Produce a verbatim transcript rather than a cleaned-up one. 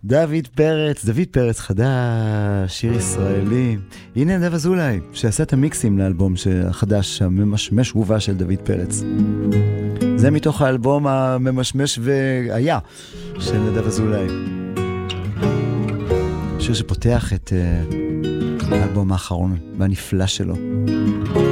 דוד פרץ, דוד פרץ חדש, שיר ישראלי. הנה נדב אזולאי, שעשה את המיקסים לאלבום החדש, הממשמש ובא של דוד פרץ. זה מתוך האלבום הממשמש והיה של נדב אזולאי. שיר שפותח את האלבום האחרון והנפלא שלו.